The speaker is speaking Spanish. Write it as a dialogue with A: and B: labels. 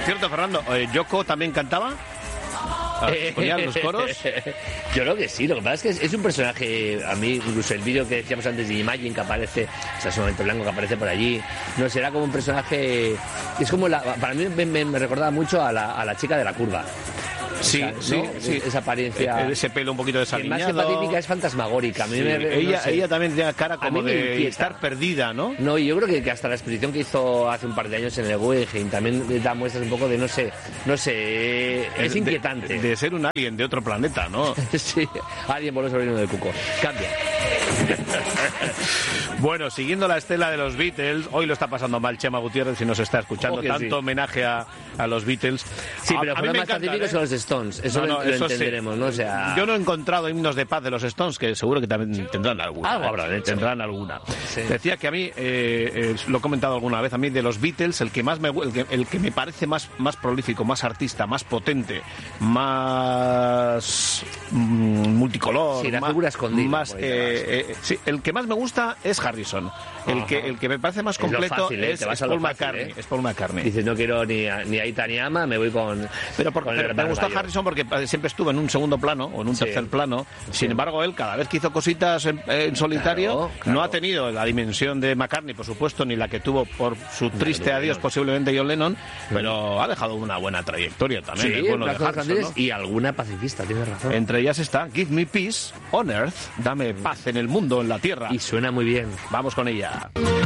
A: cierto, Fernando, ¿Yoko también cantaba? ¿Ponían los coros?
B: Yo creo que sí, lo que pasa es que es un personaje, a mí incluso el vídeo que decíamos antes de Imagine que aparece, o sea, ese momento blanco que aparece por allí, no sé, era como un personaje, es como, para mí me recordaba mucho a la chica de la curva.
A: Sí,
B: o sea,
A: sí,
B: ¿no?
A: sí.
B: Esa apariencia.
A: Ese pelo un poquito desaliñado.
B: Más que patética, es fantasmagórica. A mí
A: Sí. Ella también tenía cara como de
B: inquieta.
A: estar perdida, ¿no?
B: No, y yo creo que hasta la exposición que hizo hace un par de años en el Guggenheim también da muestras un poco de, no sé, es inquietante.
A: De ser un alien de otro planeta, ¿no?
B: Sí, alguien voló sobre uno del cuco. Cambia.
A: Bueno, siguiendo la estela de los Beatles, hoy lo está pasando mal Chema Gutiérrez si nos está escuchando, tanto sí. Homenaje a los Beatles.
B: Sí, pero a mí más pacíficos son los Stones, eso lo entenderemos, sí. ¿No? O sea...
A: Yo no he encontrado himnos de paz de los Stones, que seguro que también tendrán alguna.
B: Algo habrá, de hecho.
A: Tendrán alguna.
B: Sí.
A: Decía que a mí, lo he comentado alguna vez, a mí de los Beatles, el que me parece más prolífico, más artista, más potente, más multicolor,
B: sí, la figura escondida,
A: sí, el que más me gusta es Harrison. El que me parece más completo es Paul McCartney. Es Paul McCartney.
B: Dices, no quiero ni a Ita ni a Ama, me voy con...
A: Pero me gustó Harrison porque siempre estuvo en un segundo plano o en un tercer plano. Sin embargo, él cada vez que hizo cositas en solitario, claro. No ha tenido la dimensión de McCartney, por supuesto, ni la que tuvo por su triste adiós posiblemente John Lennon, pero ha dejado una buena trayectoria también.
B: Sí,
A: el bueno de Harrison, ¿no?
B: Y alguna pacifista, tienes razón.
A: Entre ellas está Give Me Peace on Earth, dame paz en el mundo, en la tierra.
B: Y suena muy bien.
A: Vamos con ella.